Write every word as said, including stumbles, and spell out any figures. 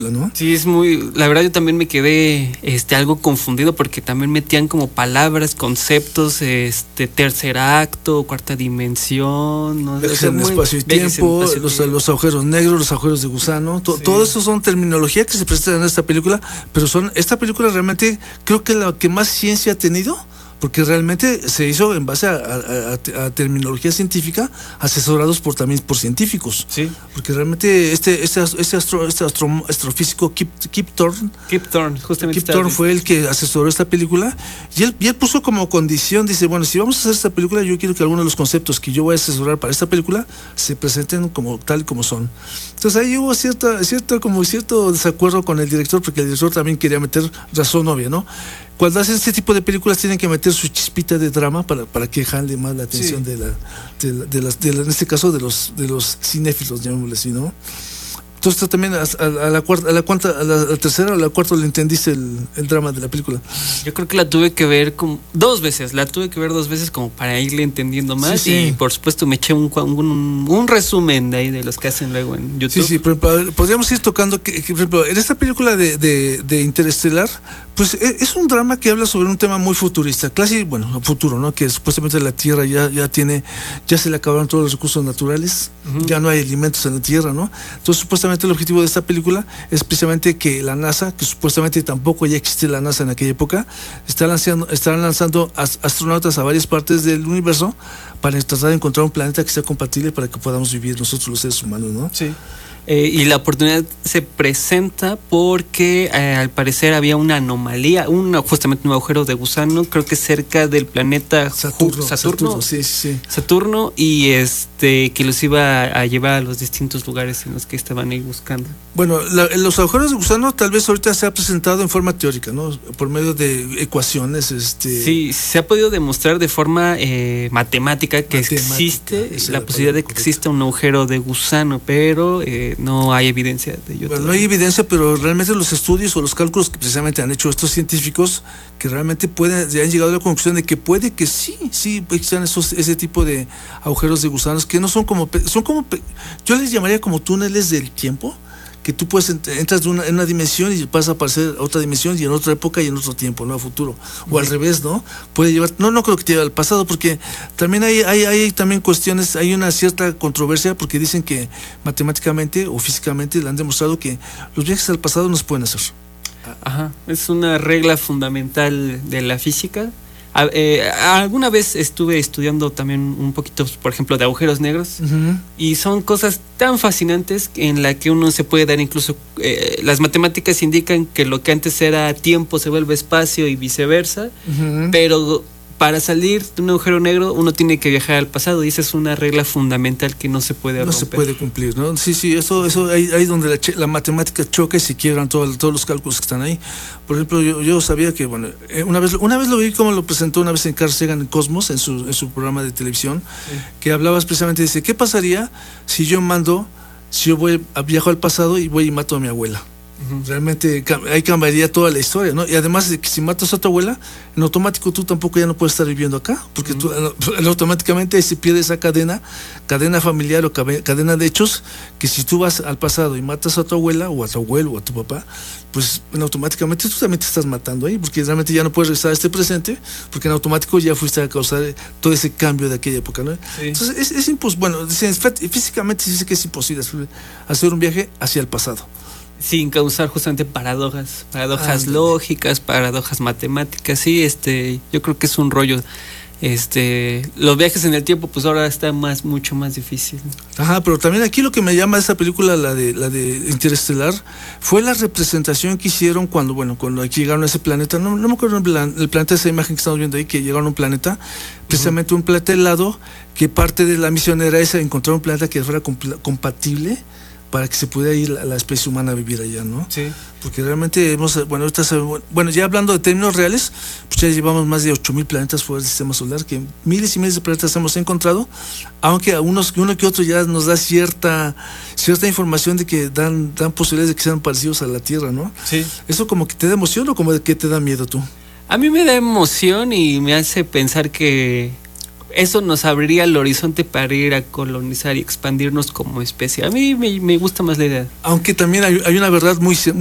¿no? Sí, es muy, la verdad yo también me quedé este algo confundido porque también metían como palabras, conceptos, este tercer acto, cuarta dimensión, no sé, en espacio y tiempo, espacio los, los agujeros negros, los agujeros de gusano, to, sí. Todo eso son terminología que se presenta en esta película, pero son esta película realmente creo que la que más ciencia ha tenido, porque realmente se hizo en base a, a, a, a terminología científica, asesorados por también por científicos. Sí. Porque realmente este este este, astro, este astro, astrofísico Kip, Kip Thorne, Kip Thorne, justamente Kip Thorne fue el que asesoró esta película y él, y él puso como condición, dice, bueno, si vamos a hacer esta película, yo quiero que algunos de los conceptos que yo voy a asesorar para esta película se presenten como tal y como son. Entonces ahí hubo cierta, cierta como cierto desacuerdo con el director, porque el director también quería meter razón obvia, ¿no? Cuando hacen este tipo de películas tienen que meter su chispita de drama para, para que jale más la atención, sí. de, la, de, la, de, las, de la, en este caso de los de los cinéfilos, llamémosle así, ¿no? Entonces también a, a, a la cuarta, a la cuarta, a la, a la tercera o a la cuarta le entendiste el, el drama de la película. Yo creo que la tuve que ver como dos veces, la tuve que ver dos veces como para irle entendiendo más, sí, sí. Y por supuesto me eché un, un, un resumen de ahí de los que hacen luego en YouTube. Sí, sí, por ejemplo, podríamos ir tocando que, que por ejemplo, en esta película de, de, de Interestelar, pues es un drama que habla sobre un tema muy futurista, casi, bueno, futuro, ¿no? Que supuestamente la Tierra ya, ya tiene, ya se le acabaron todos los recursos naturales, uh-huh. Ya no hay alimentos en la Tierra, ¿no? Entonces supuestamente el objetivo de esta película es precisamente que la NASA, que supuestamente tampoco ya existía la NASA en aquella época, está lanzando, están lanzando astronautas a varias partes del universo para tratar de encontrar un planeta que sea compatible para que podamos vivir nosotros los seres humanos, ¿no? Sí. Eh, y la oportunidad se presenta porque eh, al parecer había una anomalía, un, justamente un agujero de gusano, creo que cerca del planeta Saturno, Saturno, Saturno, sí, sí. Saturno, y este que los iba a llevar a los distintos lugares en los que estaban ahí buscando. Bueno, la, los agujeros de gusano tal vez ahorita se ha presentado en forma teórica, ¿no? Por medio de ecuaciones, este. Sí, se ha podido demostrar de forma eh, matemática que matemática, existe la posibilidad de que exista un agujero de gusano, pero eh, no hay evidencia de ello. Bueno, no hay evidencia, pero realmente los estudios o los cálculos que precisamente han hecho estos científicos, que realmente pueden, ya han llegado a la conclusión de que puede que sí, sí existan esos, ese tipo de agujeros de gusanos que no son como, son como, yo les llamaría como túneles del tiempo, que tú puedes entras de una, en una dimensión y pasas a aparecer a otra dimensión y en otra época y en otro tiempo, no a futuro, o al revés, ¿no? Puede llevar, no, no creo que te lleve al pasado, porque también hay, hay, hay también cuestiones, hay una cierta controversia, porque dicen que matemáticamente o físicamente le han demostrado que los viajes al pasado no se pueden hacer. Ajá, es una regla fundamental de la física. A, eh, alguna vez estuve estudiando también un poquito, por ejemplo, de agujeros negros, uh-huh. Y son cosas tan fascinantes en la que uno se puede dar incluso, eh, las matemáticas indican que lo que antes era tiempo se vuelve espacio y viceversa, uh-huh. Pero para salir de un agujero negro uno tiene que viajar al pasado y esa es una regla fundamental que no se puede no romper. se puede cumplir, ¿no? Sí, sí, eso, eso ahí, ahí donde la, la matemática choca y se quiebran todo, todos los cálculos que están ahí. Por ejemplo, yo, yo sabía que, bueno, una vez, una vez lo vi como lo presentó una vez en Carl Sagan en Cosmos, en su, en su programa de televisión, sí. Que hablaba precisamente, dice, ¿qué pasaría si yo mando, si yo voy a viajo al pasado y voy y mato a mi abuela? Realmente ahí cambiaría toda la historia, ¿no? Y además de que si matas a tu abuela, en automático tú tampoco ya no puedes estar viviendo acá, porque uh-huh. tú automáticamente se pierde esa cadena, cadena familiar o cadena de hechos, que si tú vas al pasado y matas a tu abuela o a tu abuelo o a tu papá, pues en automáticamente tú también te estás matando ahí, porque realmente ya no puedes regresar a este presente, porque en automático ya fuiste a causar todo ese cambio de aquella época, ¿no? Sí. Entonces es, es impos- bueno, físicamente se dice que es imposible hacer un viaje hacia el pasado. Sin causar justamente paradojas, paradojas ah, lógicas, paradojas matemáticas, sí, este, yo creo que es un rollo. Este, los viajes en el tiempo, pues ahora está más, mucho más difícil. Ajá, pero también aquí lo que me llama de esa película, la de, la de Interestelar, fue la representación que hicieron cuando, bueno, cuando aquí llegaron a ese planeta, no, no me acuerdo el, plan, el planeta, esa imagen que estamos viendo ahí, que llegaron a un planeta, precisamente uh-huh. Un planeta helado, que parte de la misión era esa, encontrar un planeta que fuera comp- compatible para que se pudiera ir la, la especie humana a vivir allá, ¿no? Sí. Porque realmente hemos, bueno, ahorita sabemos, bueno, ya hablando de términos reales, pues ya llevamos más de ocho mil planetas fuera del sistema solar, que miles y miles de planetas hemos encontrado, aunque a unos, uno que otro ya nos da cierta, cierta información de que dan, dan posibilidades de que sean parecidos a la Tierra, ¿no? Sí. ¿Eso como que te da emoción o como que te da miedo tú? A mí me da emoción y me hace pensar que eso nos abriría el horizonte para ir a colonizar y expandirnos como especie. A mí me, me gusta más la idea. Aunque también hay, hay una verdad muy